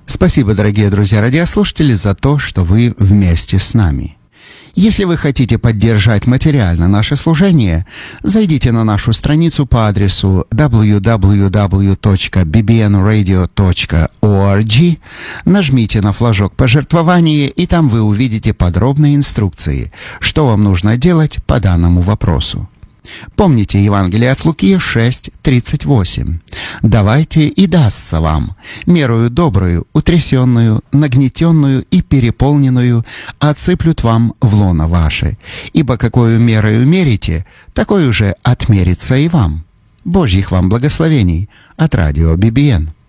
Спасибо, дорогие друзья-радиослушатели, за то, что вы вместе с нами. Если вы хотите поддержать материально наше служение, зайдите на нашу страницу по адресу www.bbnradio.org, нажмите на флажок пожертвования, и там вы увидите подробные инструкции, что вам нужно делать по данному вопросу. Помните Евангелие от Луки 6:38. «Давайте, и дастся вам, мерою добрую, утрясенную, нагнетенную и переполненную, отсыплют вам в лоно ваше. Ибо какою мерою мерите, такой уже отмерится и вам». Божьих вам благословений от радио BBN.